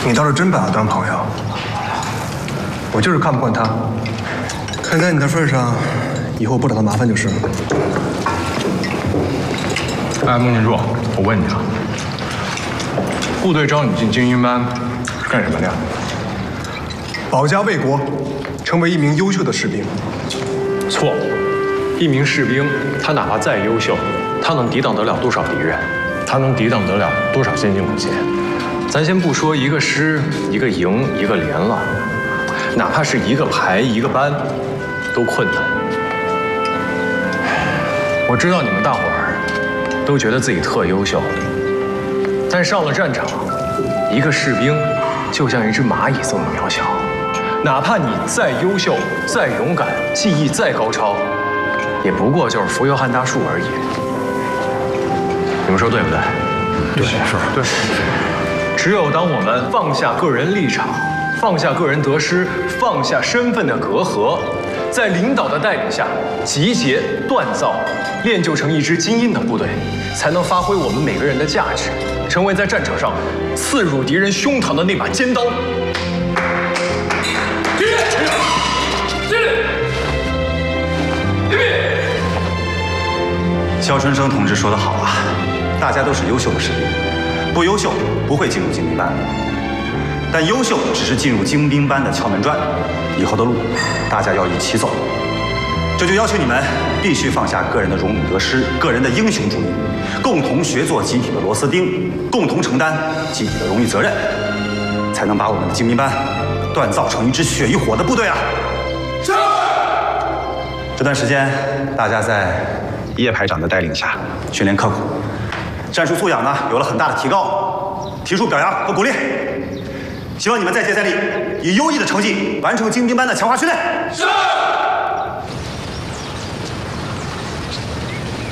你倒是真把他当朋友。我就是看不惯他。看在你的份上，以后不找他麻烦就是了。 哎，孟建柱，我问你啊，部队招你进精英班，干什么的呀？ 保家卫国，成为一名优秀的士兵。 错，一名士兵，他哪怕再优秀，他能抵挡得了多少敌人？他能抵挡得了多少先进武器？咱先不说一个师、一个营、一个连了，哪怕是一个排、一个班，都困难。我知道你们大伙儿都觉得自己特优秀，但上了战场，一个士兵就像一只蚂蚁这么渺小。哪怕你再优秀、再勇敢、技艺再高超，也不过就是浮游汉大树而已。你们说对不对？ 对，是对。 只有当我们放下个人立场，放下个人得失，放下身份的隔阂，在领导的带领下，集结锻造，练就成一支精英的部队，才能发挥我们每个人的价值，成为在战场上刺入敌人胸膛的那把尖刀。 肖春生同志说得好啊，大家都是优秀的士兵，不优秀不会进入精兵班，但优秀只是进入精兵班的敲门砖，以后的路大家要一起走。这就要求你们必须放下个人的荣辱得失，个人的英雄主义，共同学做集体的螺丝钉，共同承担集体的荣誉责任，才能把我们的精兵班锻造成一支血与火的部队啊！是。这段时间，大家在叶排长的带领下训练刻苦，战术素养呢有了很大的提高，提出表扬和鼓励。希望你们再接再厉，以优异的成绩完成精兵班的强化训练。是。